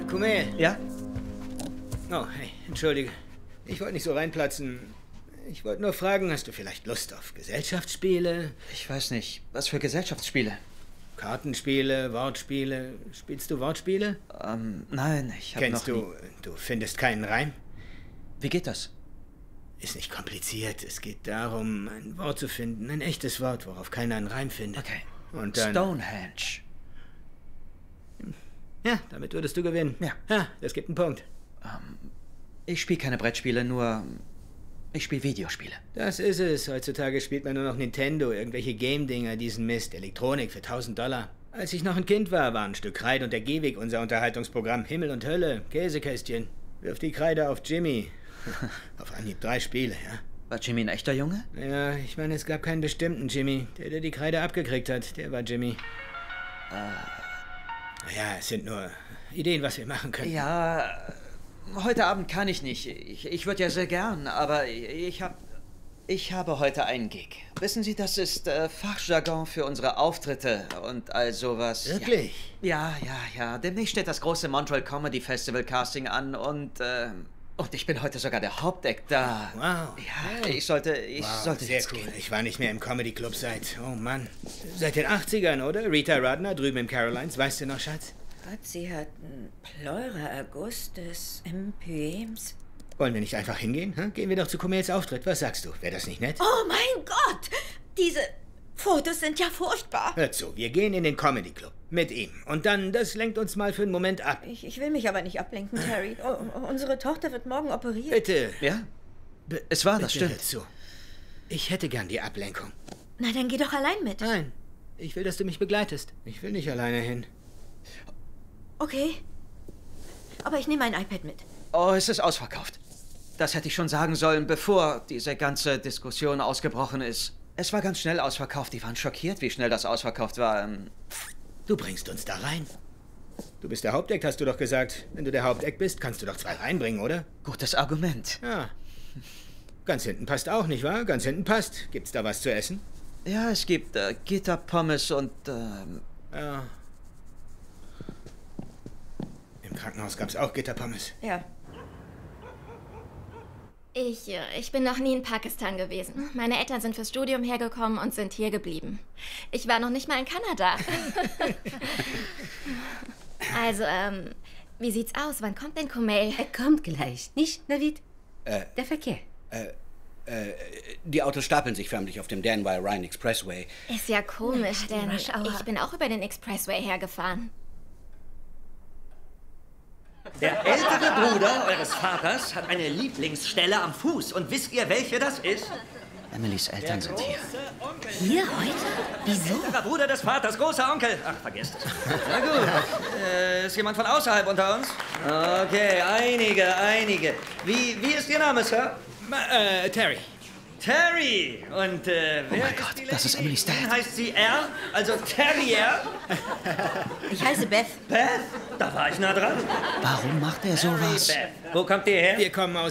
Kumail. Ja? Oh, hey, entschuldige. Ich wollte nicht so reinplatzen. Ich wollte nur fragen, hast du vielleicht Lust auf Gesellschaftsspiele? Ich weiß nicht. Was für Gesellschaftsspiele? Kartenspiele, Wortspiele. Spielst du Wortspiele? Nein, ich habe noch nie... Du findest keinen Reim? Wie geht das? Ist nicht kompliziert. Es geht darum, ein Wort zu finden. Ein echtes Wort, worauf keiner einen Reim findet. Okay. Und dann... Stonehenge. Ja, damit würdest du gewinnen. Ja, das gibt einen Punkt. Ich spiele keine Brettspiele, nur... Ich spiele Videospiele. Das ist es. Heutzutage spielt man nur noch Nintendo, irgendwelche Game-Dinger, diesen Mist, Elektronik für $1000. Als ich noch ein Kind war, waren ein Stück Kreide und der Gehweg unser Unterhaltungsprogramm. Himmel und Hölle, Käsekästchen. Wirf die Kreide auf Jimmy. Auf Anhieb 3 Spiele, ja. War Jimmy ein echter Junge? Ja, ich meine, es gab keinen bestimmten Jimmy. Der die Kreide abgekriegt hat, der war Jimmy. Naja, es sind nur Ideen, was wir machen können. Ja, heute Abend kann ich nicht. Ich würde ja sehr gern, aber ich habe heute einen Gig. Wissen Sie, das ist Fachjargon für unsere Auftritte und all sowas. Wirklich? Ja. Demnächst steht das große Montreal Comedy Festival Casting an und ich bin heute sogar der Haupteck da. Wow. Ja, ich sollte sehr jetzt cool. gehen. Ich war nicht mehr im Comedy Club oh Mann. Seit den 80ern, oder? Rita Rudner drüben im Carolines, weißt du noch, Schatz? Gott, Sie hatten Pleura Augustus Empyems. Wollen wir nicht einfach hingehen? Hm? Gehen wir doch zu Kumails Auftritt. Was sagst du? Wäre das nicht nett? Oh mein Gott! Diese Fotos sind ja furchtbar. Hör zu, wir gehen in den Comedy Club. Mit ihm. Und dann, das lenkt uns mal für einen Moment ab. Ich will mich aber nicht ablenken, Terry. Unsere Tochter wird morgen operiert. Bitte. Ja? Es war das, Bitte, stimmt. hör zu. Ich hätte gern die Ablenkung. Na, dann geh doch allein mit. Nein. Ich will, dass du mich begleitest. Ich will nicht alleine hin. Okay. Aber ich nehme mein iPad mit. Oh, es ist ausverkauft. Das hätte ich schon sagen sollen, bevor diese ganze Diskussion ausgebrochen ist. Es war ganz schnell ausverkauft. Die waren schockiert, wie schnell das ausverkauft war. Du bringst uns da rein. Du bist der Haupteck, hast du doch gesagt. Wenn du der Haupteck bist, kannst du doch 2 reinbringen, oder? Gutes Argument. Ja. Ganz hinten passt auch, nicht wahr? Ganz hinten passt. Gibt's da was zu essen? Ja, es gibt Gitterpommes und... Ja. Im Krankenhaus gab's auch Gitterpommes. Ja. Ich bin noch nie in Pakistan gewesen. Meine Eltern sind fürs Studium hergekommen und sind hier geblieben. Ich war noch nicht mal in Kanada. Also, wie sieht's aus? Wann kommt denn Kumail? Er kommt gleich, nicht, Navid? Der Verkehr. Die Autos stapeln sich förmlich auf dem Danville Rhine Expressway. Ist ja komisch, die denn Rush Hour. ich bin auch über den Expressway hergefahren. Der ältere Bruder eures Vaters hat eine Lieblingsstelle am Fuß. Und wisst ihr, welche das ist? Emilys Eltern sind hier. Hier heute? Wieso? Der Bruder des Vaters, großer Onkel. Ach, vergesst es. Na gut. Ist jemand von außerhalb unter uns? Okay, einige. Wie ist Ihr Name, Sir? Terry. Terry. Und wer mein Gott, die das ist Lady? Emilys Dad. Heißt sie R? Also Terrier? Ich heiße Beth. Beth? Da war ich nah dran. Warum macht er sowas? Beth. Wo kommt ihr her? Wir kommen aus